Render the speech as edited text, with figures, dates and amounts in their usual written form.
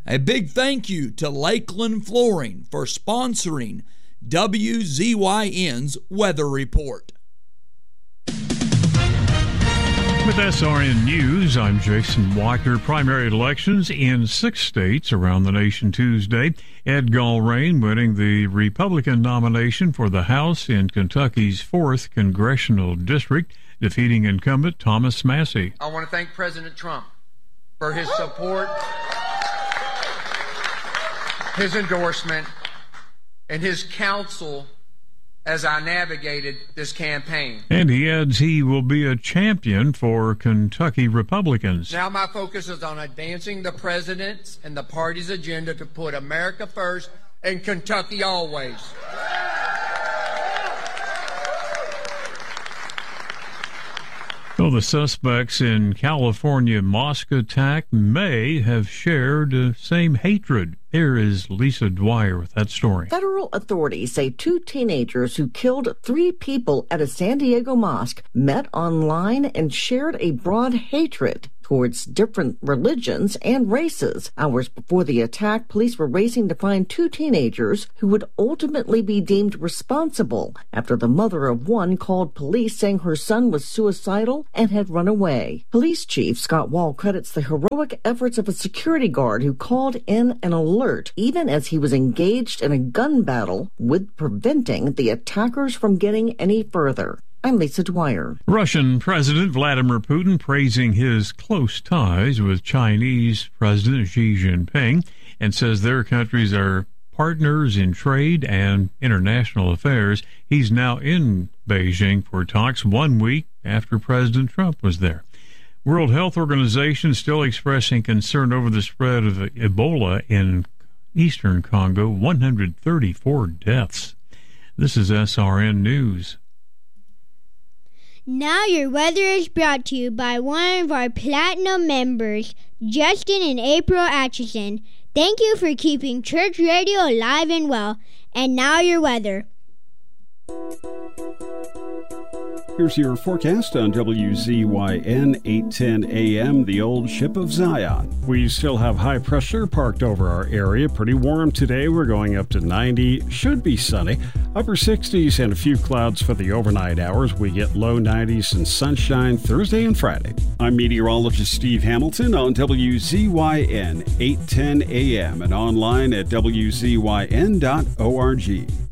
A big thank you to Lakeland Flooring for sponsoring WZYN's Weather Report. With SRN News, I'm Jason Walker. Primary elections in 6 states around the nation Tuesday. Ed Gallrein winning the Republican nomination for the House in Kentucky's 4th Congressional District, defeating incumbent Thomas Massie. I want to thank President Trump for his support, his endorsement, and his counsel as I navigated this campaign. And he adds he will be a champion for Kentucky Republicans. Now my focus is on advancing the president's and the party's agenda to put America first and Kentucky always. Well, the suspects in California mosque attack may have shared the same hatred. Here is Lisa Dwyer with that story. Federal authorities say 2 teenagers who killed 3 people at a San Diego mosque met online and shared a broad hatred towards different religions and races. Hours before the attack, police were racing to find 2 teenagers who would ultimately be deemed responsible after the mother of one called police saying her son was suicidal and had run away. Police Chief Scott Wall credits the heroic efforts of a security guard who called in an alert even as he was engaged in a gun battle with preventing the attackers from getting any further. I'm Lisa Dwyer. Russian President Vladimir Putin praising his close ties with Chinese President Xi Jinping and says their countries are partners in trade and international affairs. He's now in Beijing for talks 1 week after President Trump was there. World Health Organization still expressing concern over the spread of Ebola in eastern Congo. 134 deaths. This is SRN News. Now your weather is brought to you by one of our platinum members, Justin and April Atchison. Thank you for keeping church radio alive and well. And now your weather. Here's your forecast on WZYN 810 AM, the old ship of Zion. We still have high pressure parked over our area. Pretty warm today. We're going up to 90. Should be sunny. Upper 60s and a few clouds for the overnight hours. We get low 90s and sunshine Thursday and Friday. I'm meteorologist Steve Hamilton on WZYN 810 AM and online at WZYN.org.